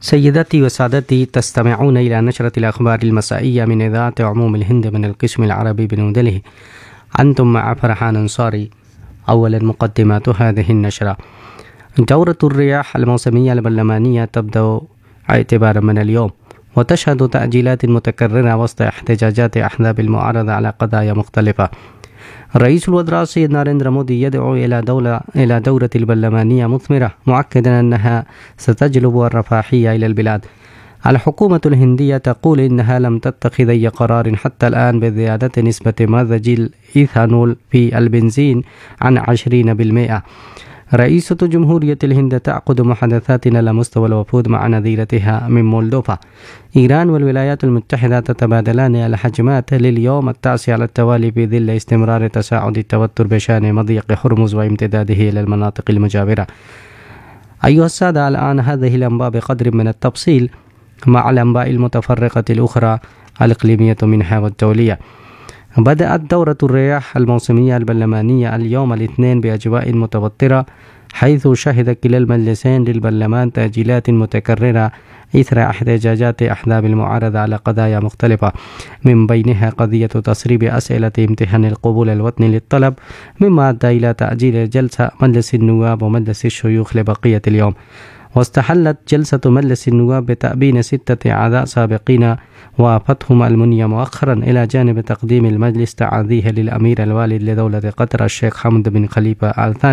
سيداتي وسادتي، تستمعون إلى نشرة الأخبار المسائية من إذاعة عموم الهند من القسم العربي بنيو دلهي. أنتم مع فرحان أنصاري. أولا مقدمات هذه النشرة. دورة الرياح الموسمية البرلمانية تبدأ اعتبارا من اليوم، وتشهد تأجيلات متكررة وسط احتجاجات أحزاب المعارضة على قضايا مختلفة. رئيس الوزراء السيد ناريندرا مودي يدعو إلى دورة البرلمانية مثمرة، مؤكدا أنها ستجلب الرفاهية إلى البلاد. الحكومة الهندية تقول إنها لم تتخذ أي قرار حتى الآن بزيادة نسبة مزج الإيثانول في البنزين عن 20%. رئيسة جمهورية الهند تعقد محادثات على مستوى الوفود مع نظيرتها من مولدوفا. إيران والولايات المتحدة تتبادلان الهجمات لليوم التاسع على التوالي في ظل استمرار تصاعد التوتر بشأن مضيق هرمز وامتداده إلى المناطق المجاورة. أيها السادة، الآن هذه الأنباء بقدر من التفصيل مع الأنباء المتفرقة الأخرى الإقليمية منها والدولية. بدأت دورة الرياح الموسمية البرلمانية اليوم الاثنين بأجواء متوترة، حيث شهد كلا المجلسين للبرلمان تأجيلات متكررة إثر احتجاجات أحزاب المعارضة على قضايا مختلفة، من بينها قضية تسريب أسئلة امتحان القبول الوطني للطلب، مما أدى إلى تأجيل جلسة مجلس النواب ومجلس الشيوخ لبقية اليوم. واستحلت جلسة مجلس النواب بتأبين 6 أعضاء سابقين وافته المنية مؤخرا، إلى جانب تقديم المجلس تعازيه للأمير الوالد لدولة قطر الشيخ حمد بن خليفة آل ثاني